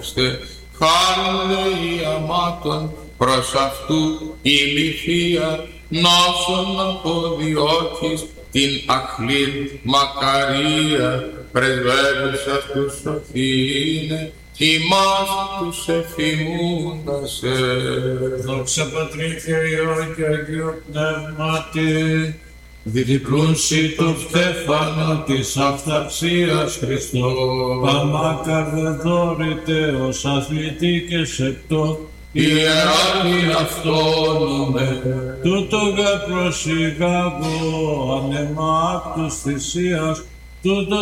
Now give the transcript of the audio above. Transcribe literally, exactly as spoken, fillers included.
δόξαστε, χάριν η αμάτων προς αυτού η λυθία, νόσον αποδιώκεις την αχλήν μακαρία, πρεσβεύουσα τους σοφήνε, ημάς τους εφημούντασε. Δόξα Πατρί και Υιό και Αγίου Πνεύματι, διπλούσι το στέφανο της αυταρξίας Χριστό, παμάκαρ δε δώρητε ως αθλητή και σεπτό, ιεράρχη αυτόνουμε, τούτο γα προσηγάγω ανεμά απ' τους θυσίας, τούτο